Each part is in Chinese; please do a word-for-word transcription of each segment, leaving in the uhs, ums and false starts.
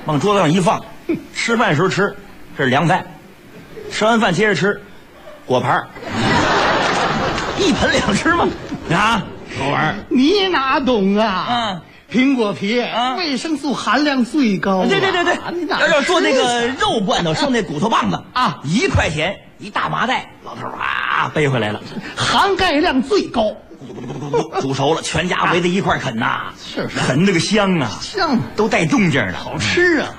往桌子上一放，吃饭时候吃，这是凉菜，吃完饭接着吃，果盘一盆两吃嘛，啊，好玩。 你哪懂啊？ 嗯， 苹果皮啊， 维生素含量最高、啊。 对对对对， 你哪要要做那个肉罐头，剩那骨头棒子啊， 一块钱一大麻袋，老头啊背回来了， 含钙量最高。 煮熟了，全家围在一块啃呐， 是是， 啃那个香啊， 香都带动静的， 好吃啊。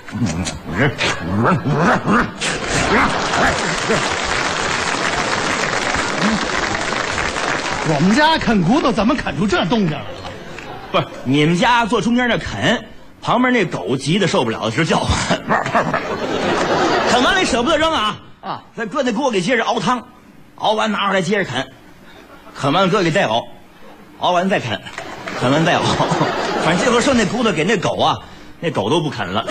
我们家啃骨头怎么啃出这动静来了？ 不是你们家坐中间那啃，旁边那狗急得受不了，直叫唤。啃完了舍不得扔啊啊！再搁那锅给接着熬汤，熬完拿出来接着啃，啃完了搁给再熬，熬完再啃，啃完再熬，反正最后剩那骨头给那狗啊，那狗都不啃了。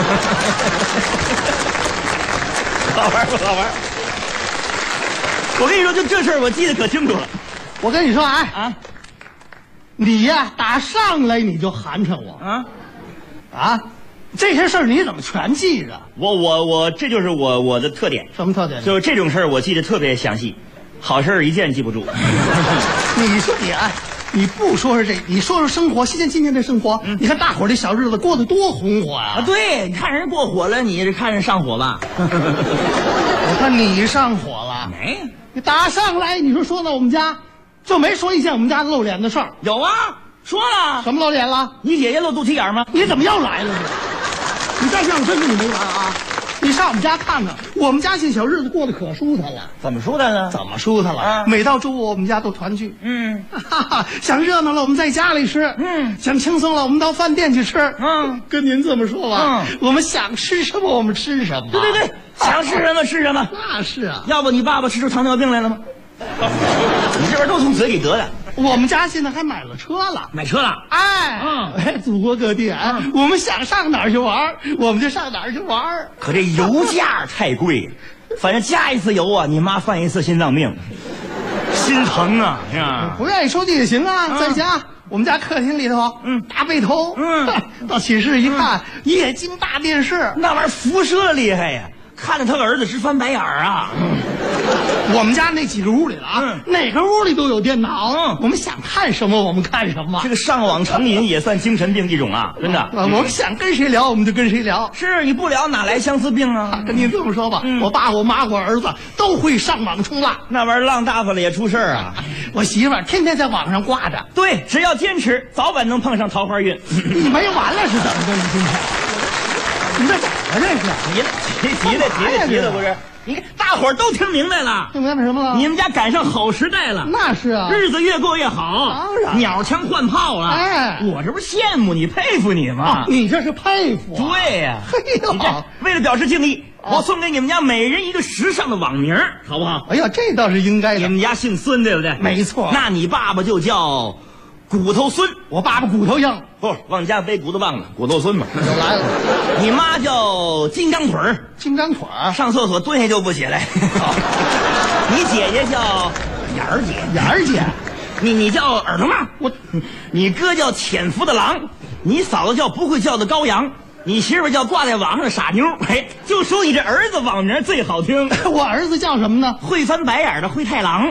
好玩不好玩？我跟你说，就这事儿我记得可清楚了。 我跟你说，哎啊， 你呀，打上来你就寒碜我啊啊！这些事儿你怎么全记着？ 我我我，这就是我我的特点。 什么特点？ 就是这种事儿我记得特别详细，好事儿一件记不住。 你说你哎，你不说是这，你说说生活，现在今天的生活，嗯、你看大伙儿这小日子过得多红火呀！ 啊，对，你看人过火了，你是看人上火吧？ 我看你上火了， 没？ 你打上来，你说说到我们家。就没说一件我们家露脸的事儿。 有啊，说了。 什么露脸了？ 你姐姐露肚脐眼吗？ 你怎么又来了？你再这样真是你没完啊！你上我们家看看，我们家这小日子过得可舒坦了。 怎么舒坦呢？ 怎么舒坦了？啊、每到周五我们家都团聚。 嗯， 哈哈，想热闹了我们在家里吃。 嗯， 想轻松了我们到饭店去吃。 嗯， 跟您这么说吧， 嗯， 我们想吃什么我们吃什么。 对对对，想吃什么吃什么。 那是啊， 要不你爸爸吃出糖尿病来了吗？你这边都从嘴里得的。 我们家现在还买了车了， 买车了。 哎， 嗯， 哎，祖国各地，哎，嗯、我们想上哪儿去玩，我们就上哪儿去玩。 可这油价太贵，反正加一次油啊，你妈犯一次心脏病，心疼啊，是吧？ 不愿意收地也行啊，嗯、在家。我们家客厅里头，嗯，大背头，嗯，到寝室一看，嗯、液晶大电视， 那玩意儿辐射厉害呀，看着他儿子直翻白眼儿啊。 嗯我们家那几个屋里了啊，嗯、哪个屋里都有电脑。嗯，我们想看什么我们看什么。 这个上网成瘾也算精神病一种啊，真的。 啊，我们想跟谁聊我们就跟谁聊。 是你不聊哪来相思病啊？ 啊跟你这么说吧，嗯、我爸我妈我儿子都会上网冲浪， 那玩意儿浪大发了也出事儿啊。 我媳妇儿天天在网上挂着。 对，只要坚持，早晚能碰上桃花运。 你没完了是怎么着？你今天你这怎么这是？ 急了，急急了，急了，急了，不是？你看，大伙儿都听明白了， 听明白什么了？ 你们家赶上好时代了， 那是啊， 日子越过越好， 当然， 鸟枪换炮了。哎，我这不是羡慕你、佩服你吗？ 哦、你这是佩服、啊？ 对呀、啊， 嘿呦， 你这为了表示敬意，哦、我送给你们家每人一个时尚的网名，好不好？ 哎呀，这倒是应该的。 你们家姓孙，对不对？ 没错。 那你爸爸就叫骨头孙， 我爸爸骨头硬， 不往家背骨头棒子，骨头孙嘛。 又来了。 你妈叫金刚腿儿， 金刚腿儿， 上厕所蹲下就不起来。你姐姐叫眼儿姐， 眼儿姐， 你你叫耳朵帽， 我， 你哥叫潜伏的狼，你嫂子叫不会叫的羔羊，你媳妇叫挂在网上的傻妞。哎，就说你这儿子网名最好听。 我儿子叫什么呢？ 会翻白眼的灰太狼。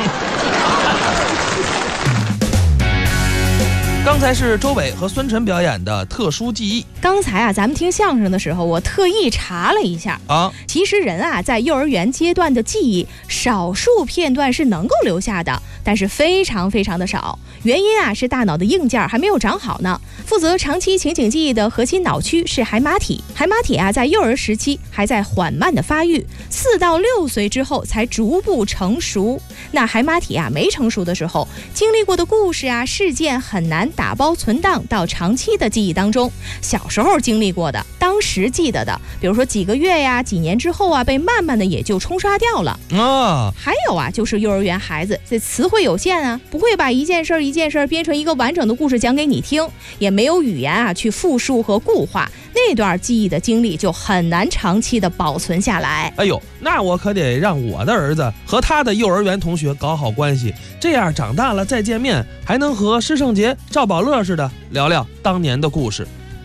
刚才是周伟和孙晨表演的特殊记忆。 刚才啊，咱们听相声的时候，我特意查了一下啊，其实人啊，在幼儿园阶段的记忆，少数片段是能够留下的，但是非常非常的少。原因啊，是大脑的硬件还没有长好呢。负责长期情景记忆的核心脑区是海马体，海马体啊，在幼儿时期还在缓慢的发育，四到六岁之后才逐步成熟。那海马体啊没成熟的时候，经历过的故事啊、事件很难打包存档到长期的记忆当中。小时候经历过的，当时记得的，比如说几个月呀、几年之后啊，被慢慢的也就冲刷掉了啊。还有啊，就是幼儿园孩子这词汇有限啊，不会把一件事一件事编成一个完整的故事讲给你听，也没有语言啊去复述和固化，那段记忆的经历就很难长期的保存下来。 哎呦，那我可得让我的儿子和他的幼儿园同学搞好关系，这样长大了再见面，还能和施圣杰、赵宝乐似的聊聊当年的故事。